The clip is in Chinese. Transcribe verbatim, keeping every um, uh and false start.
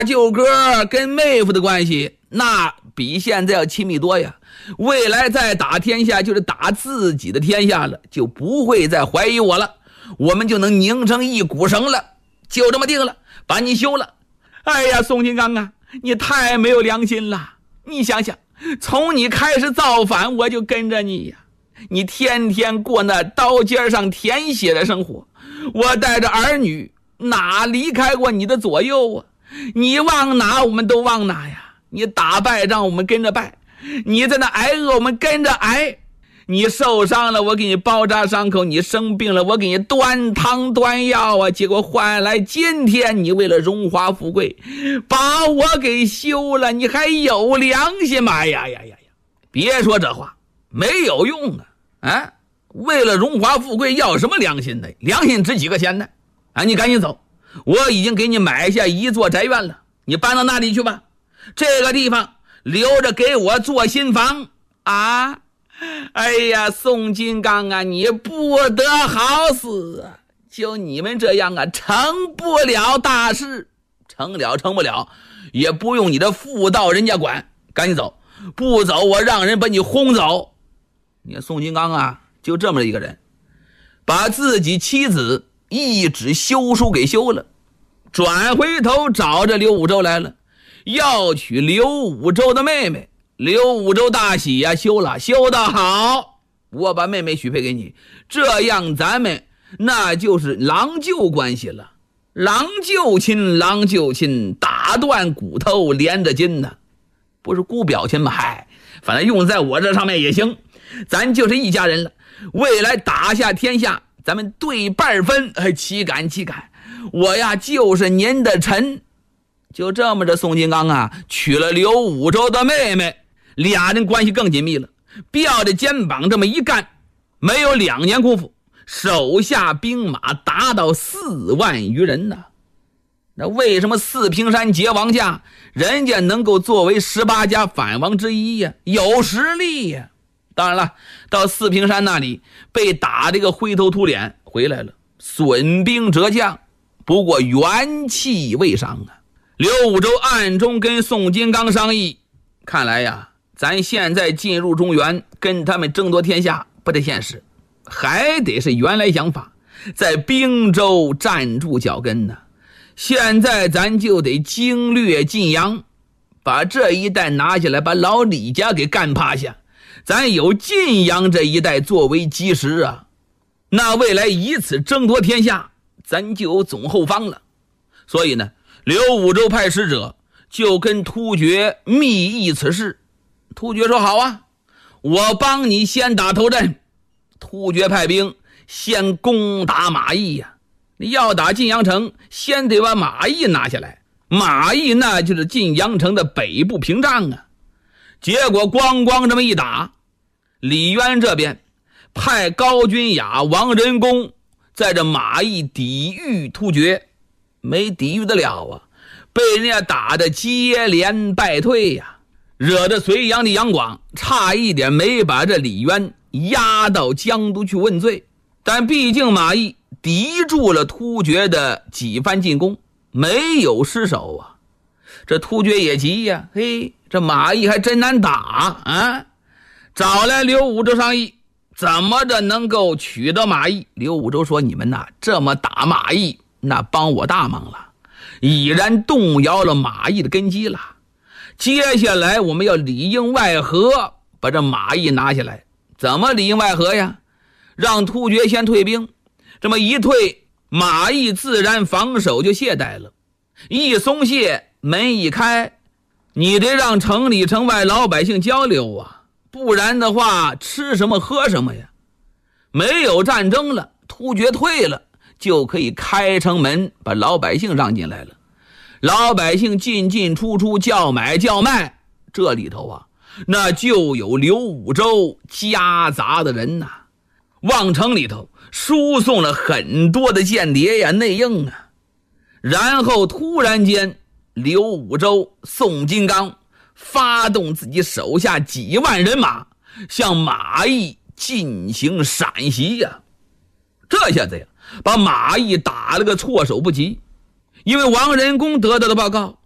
舅哥跟妹夫的关系那比现在要亲密多呀，未来再打天下就是打自己的天下了，就不会再怀疑我了，我们就能拧成一股绳了，就这么定了，把你休了。哎呀，宋金刚啊，你太没有良心了，你想想，从你开始造反我就跟着你呀，你天天过那刀尖上舔血的生活，我带着儿女哪离开过你的左右啊？你往哪我们都往哪呀，你打败仗我们跟着败，你在那挨饿我们跟着挨，你受伤了我给你包扎伤口，你生病了我给你端汤端药啊，结果换来今天你为了荣华富贵把我给休了，你还有良心吗？哎呀呀呀呀，别说这话没有用啊！啊，为了荣华富贵要什么良心呢？良心值几个钱呢？啊，你赶紧走，我已经给你买下一座宅院了，你搬到那里去吧，这个地方留着给我做新房啊！哎呀，宋金刚啊，你不得好死啊！就你们这样啊，成不了大事，成了成不了，也不用你的妇道人家管，赶紧走，不走我让人把你轰走。你看宋金刚啊，就这么一个人，把自己妻子一纸休书给休了，转回头找着刘武周来了，要娶刘武周的妹妹。刘武周大喜呀、啊，休了，休得好，我把妹妹许配给你，这样咱们那就是郎舅关系了，郎舅亲，郎舅亲，打断骨头连着筋呢，不是姑表亲吗？嗨，反正用在我这上面也行，咱就是一家人了，未来打下天下咱们对半分，哎，岂敢岂敢，我呀就是您的臣。就这么着，宋金刚啊娶了刘武周的妹妹，俩人关系更紧密了，吊着肩膀这么一干，没有两年功夫，手下兵马达到四万余人呢。那为什么四平山结王家人家能够作为十八家反王之一呀？有实力呀。当然了，到四平山那里被打这个灰头土脸回来了，损兵折将，不过元气未伤啊。刘武周暗中跟宋金刚商议，看来呀，咱现在进入中原跟他们争夺天下不太现实，还得是原来想法，在滨州站住脚跟呢。现在咱就得经略晋阳，把这一带拿下来，把老李家给干趴下，咱有晋阳这一带作为基石啊，那未来以此争夺天下，咱就有总后方了。所以呢，刘武周派使者就跟突厥密议此事。突厥说好啊，我帮你先打头阵。突厥派兵先攻打马邑呀、啊，要打晋阳城先得把马邑拿下来，马邑那就是晋阳城的北部屏障啊。结果咣咣这么一打，李渊这边派高君雅、王仁恭在这马邑抵御突厥，没抵御得了啊，被人家打得接连败退呀、啊，惹得隋炀帝杨广差一点没把这李渊押到江都去问罪。但毕竟马邑抵住了突厥的几番进攻，没有失手啊。这突厥也急呀、啊，嘿，这马邑还真难打啊！找来刘武周商议，怎么着能够取得马邑？刘武周说：“你们呐，这么打马邑，那帮我大忙了，已然动摇了马邑的根基了。接下来我们要里应外合，把这马邑拿下来。怎么里应外合呀？让突厥先退兵，这么一退，马邑自然防守就懈怠了。一松懈，门一开，你得让城里城外老百姓交流啊，不然的话吃什么喝什么呀？没有战争了，突厥退了，就可以开城门把老百姓让进来了。老百姓进进出出，叫买叫卖，这里头啊那就有刘武周夹杂的人呐、啊。望城里头输送了很多的间谍呀、内应啊。然后突然间刘武周、宋金刚发动自己手下几万人马向马邑进行闪袭呀、啊。这下子呀把马邑打了个措手不及。因为王仁恭得到的报告，